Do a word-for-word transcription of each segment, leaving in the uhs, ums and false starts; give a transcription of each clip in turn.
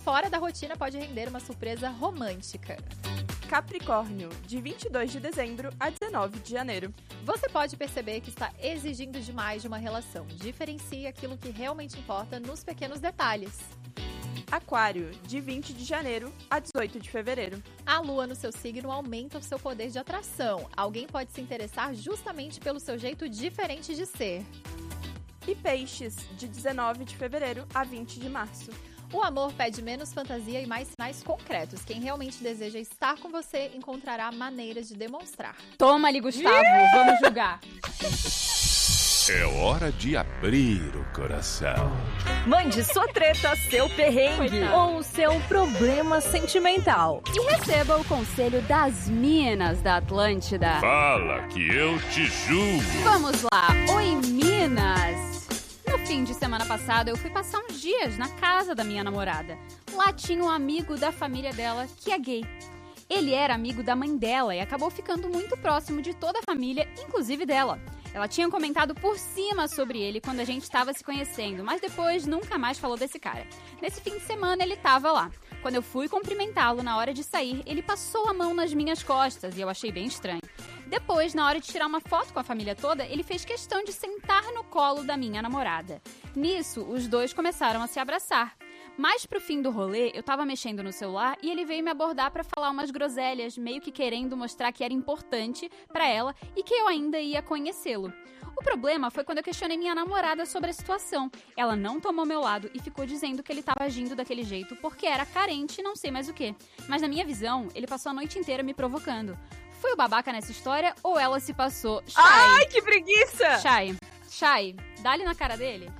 fora da rotina pode render uma surpresa romântica. Capricórnio, de vinte e dois de dezembro a dezenove de janeiro. Você pode perceber que está exigindo demais de uma relação. Diferencie aquilo que realmente importa nos pequenos detalhes. Aquário, de vinte de janeiro a dezoito de fevereiro. A lua no seu signo aumenta o seu poder de atração. Alguém pode se interessar justamente pelo seu jeito diferente de ser. E Peixes, de dezenove de fevereiro a vinte de março. O amor pede menos fantasia e mais sinais concretos. Quem realmente deseja estar com você encontrará maneiras de demonstrar. Toma ali, Gustavo. Vamos julgar. É hora de abrir o coração. Mande sua treta, seu perrengue Coitado. ou seu problema sentimental. E receba o conselho das Minas da Atlântida. Fala que eu te julgo. Vamos lá. Oi, Minas. No fim de semana passado, eu fui passar uns dias na casa da minha namorada. Lá tinha um amigo da família dela que é gay. Ele era amigo da mãe dela e acabou ficando muito próximo de toda a família, inclusive dela. Ela tinha comentado por cima sobre ele quando a gente estava se conhecendo, mas depois nunca mais falou desse cara. Nesse fim de semana ele estava lá. Quando eu fui cumprimentá-lo na hora de sair, ele passou a mão nas minhas costas e eu achei bem estranho. Depois, na hora de tirar uma foto com a família toda, ele fez questão de sentar no colo da minha namorada. Nisso, os dois começaram a se abraçar. Mais pro fim do rolê, eu tava mexendo no celular e ele veio me abordar pra falar umas groselhas, meio que querendo mostrar que era importante pra ela e que eu ainda ia conhecê-lo. O problema foi quando eu questionei minha namorada sobre a situação. Ela não tomou meu lado e ficou dizendo que ele tava agindo daquele jeito porque era carente e não sei mais o quê. Mas na minha visão, ele passou a noite inteira me provocando. Foi o babaca nessa história ou ela se passou? Chay. Ai, que preguiça! Chay, Chay, dá-lhe na cara dele.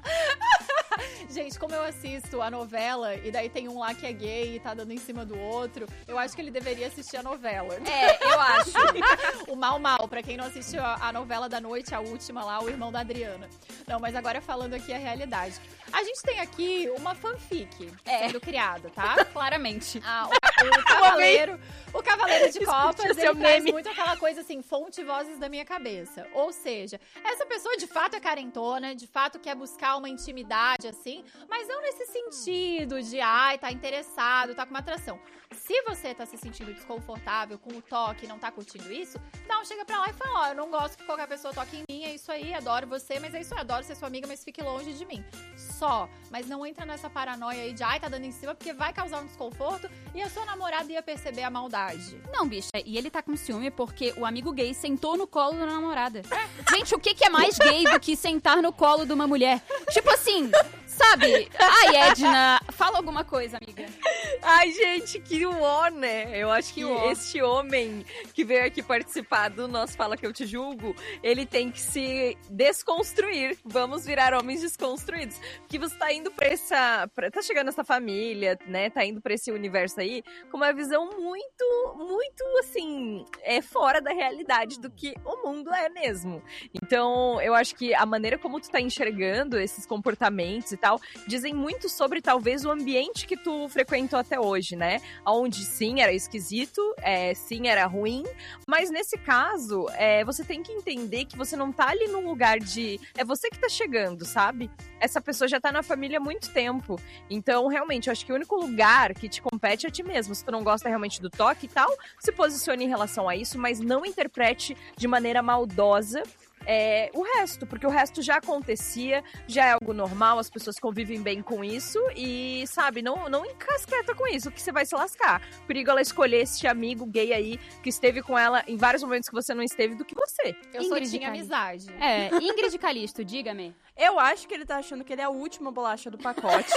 Gente, como eu assisto a novela e daí tem um lá que é gay e tá dando em cima do outro, eu acho que ele deveria assistir a novela. É, eu acho. O Mal Mal, pra quem não assistiu a, a novela da noite, a última lá, o irmão da Adriana. Não, mas agora falando aqui a realidade. A gente tem aqui uma fanfic É. sendo criada, tá? Claramente. Ah, o, o Cavaleiro, o Cavaleiro de Copas, ele seu traz meme. muito aquela coisa assim, fonte e vozes da minha cabeça. Ou seja, essa pessoa de fato é carentona, de fato quer buscar uma intimidade, assim, mas não nesse sentido de, ai, tá interessado, tá com uma atração. Se você tá se sentindo desconfortável com o toque e não tá curtindo isso, não, chega pra lá e fala, ó, eu não gosto que qualquer pessoa toque em mim, é isso aí, adoro você, mas é isso aí, adoro ser sua amiga, mas fique longe de mim. Só, mas não entra nessa paranoia aí de, ai, tá dando em cima, porque vai causar um desconforto e a sua namorada ia perceber a maldade. Não, bicha, e ele tá com ciúme porque o amigo gay sentou no colo da namorada. Gente, o que, que é mais gay do que sentar no colo de uma mulher? Tipo assim, sabe? Ai, Edna, fala alguma coisa, amiga. Ai, gente, que uó, né? Eu acho que uó. este homem que veio aqui participar do nosso Fala Que Eu Te Julgo, ele tem que se desconstruir. Vamos virar homens desconstruídos. Porque você tá indo pra essa... Pra, tá chegando essa família, né? Tá indo pra esse universo aí com uma visão muito, muito, assim, é fora da realidade do que o mundo é mesmo. Então, eu acho que a maneira como tu tá enxergando esses comportamentos e tal, dizem muito sobre, talvez, o ambiente que tu frequentou até hoje, né? Onde, sim, era esquisito, é, sim, era ruim, mas nesse caso, é, você tem que entender que você não tá ali num lugar de... É você que tá chegando, sabe? Essa pessoa já tá na família há muito tempo. Então, realmente, eu acho que o único lugar que te compete é a ti mesmo. Se tu não gosta realmente do toque e tal, se posicione em relação a isso, mas não interprete de maneira maldosa É, o resto, porque o resto já acontecia, já é algo normal, as pessoas convivem bem com isso e, sabe, não, não encasqueta com isso, que você vai se lascar. Perigo ela escolher este amigo gay aí que esteve com ela em vários momentos que você não esteve do que você. Eu só Ingrid tinha Cali- amizade. É, Ingrid Calisto, diga-me. Eu acho que ele tá achando que ele é a última bolacha do pacote.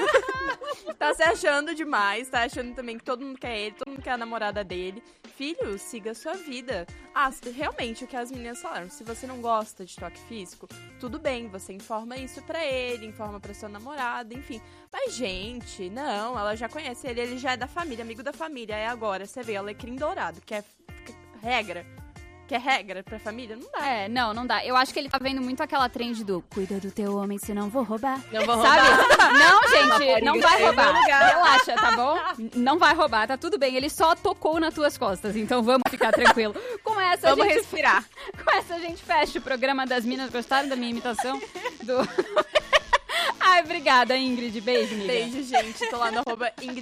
Tá se achando demais, tá achando também que todo mundo quer ele, todo mundo quer a namorada dele. Filho, siga a sua vida. Ah, realmente, o que as meninas falaram, se você não gosta de toque físico, tudo bem, você informa isso pra ele, informa pra sua namorada, enfim. Mas, gente, não, ela já conhece ele, ele já é da família, amigo da família. Aí agora, você vê, alecrim dourado, que é regra. Que é regra pra família? Não dá. É, não, não dá. Eu acho que ele tá vendo muito aquela trend do cuida do teu homem, senão vou roubar. Não vou Sabe? roubar. Não, gente, não vai Em meu roubar. lugar. Relaxa, tá bom? Não vai roubar, tá tudo bem. Ele só tocou nas tuas costas, então vamos ficar tranquilo. Com essa, Vamos a gente... respirar. Com essa, a gente fecha o programa das Minas. Gostaram da minha imitação? Do... Ai, obrigada, Ingrid. Beijo, amiga. Beijo, gente. Tô lá no arroba Ingrid.